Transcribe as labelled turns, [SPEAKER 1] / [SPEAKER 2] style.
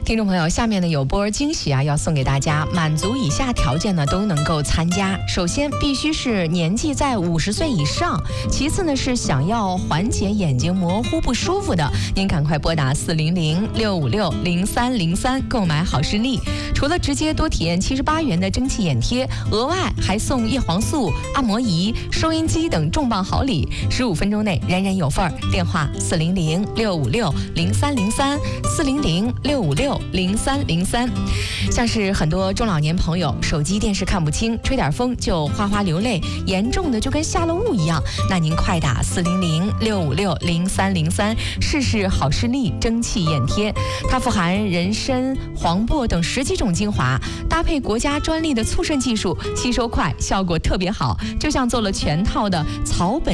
[SPEAKER 1] 听众朋友，下面呢有波惊喜啊，要送给大家，满足以下条件呢都能够参加。首先必须是年纪在50岁以上，其次呢是想要缓解眼睛模糊不舒服的，您赶快拨打400-656-0303购买好视力。除了直接多体验78元的蒸汽眼贴，额外还送叶黄素、按摩仪、收音机等重磅好礼，15分钟内人人有份儿。电话400-656-0303，400-656-0303。像是很多中老年朋友，手机电视看不清，吹点风就哗哗流泪，严重的就跟下了雾一样，那您快打400-656-0303，试试好视力蒸汽眼贴。它富含人参、黄柏等10几种精华，搭配国家专利的促渗技术，吸收快，效果特别好，就像做了全套的草本